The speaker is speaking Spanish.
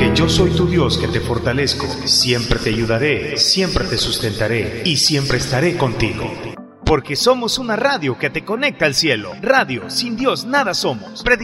porque yo soy tu Dios que te fortalezco. Siempre te ayudaré, siempre te sustentaré y siempre estaré contigo. Porque somos una radio que te conecta al cielo. Radio, sin Dios nada somos.